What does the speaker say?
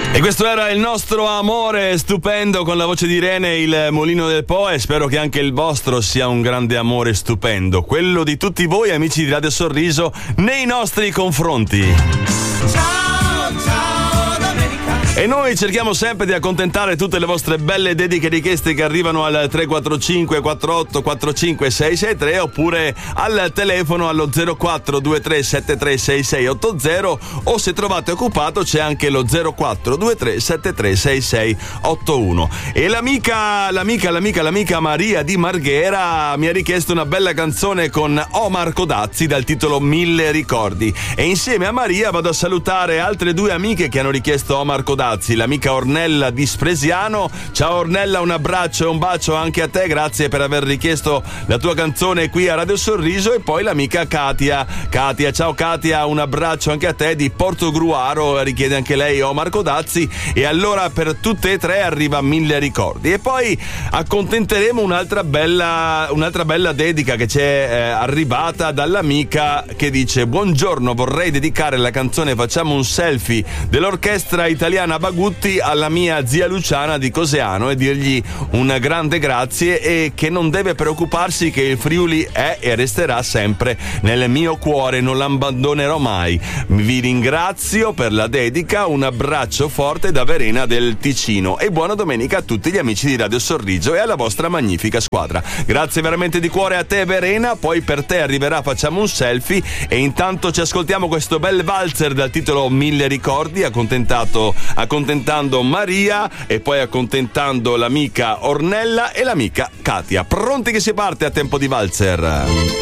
E questo era il nostro amore stupendo con la voce di Irene, il Mulino del Po, e spero che anche il vostro sia un grande amore stupendo, quello di tutti voi amici di Radio Sorriso nei nostri confronti. E noi cerchiamo sempre di accontentare tutte le vostre belle dediche richieste che arrivano al 345 48 45 663 oppure al telefono allo 0423 73 6680, o se trovate occupato c'è anche lo 0423 73 6681. E l'amica Maria di Marghera mi ha richiesto una bella canzone con Omar Codazzi dal titolo 1000 ricordi, e insieme a Maria vado a salutare altre due amiche che hanno richiesto Omar Codazzi, l'amica Ornella di Spresiano. Ciao Ornella, un abbraccio e un bacio anche a te, grazie per aver richiesto la tua canzone qui a Radio Sorriso. E poi l'amica Katia, ciao Katia, un abbraccio anche a te di Portogruaro, richiede anche lei Omar Codazzi. E allora per tutte e tre arriva 1000 ricordi. E poi accontenteremo un'altra bella dedica che ci è arrivata dall'amica che dice: buongiorno, vorrei dedicare la canzone Facciamo un selfie dell'orchestra italiana Bagutti alla mia zia Luciana di Coseano, e dirgli un grande grazie e che non deve preoccuparsi, che il Friuli è e resterà sempre nel mio cuore, non l'abbandonerò mai. Vi ringrazio per la dedica, un abbraccio forte da Verena del Ticino e buona domenica a tutti gli amici di Radio Sorriso e alla vostra magnifica squadra. Grazie veramente di cuore a te Verena, poi per te arriverà Facciamo un selfie, e intanto ci ascoltiamo questo bel valzer dal titolo 1000 ricordi, accontentando Maria e poi accontentando l'amica Ornella e l'amica Katia. Pronti che si parte a tempo di valzer?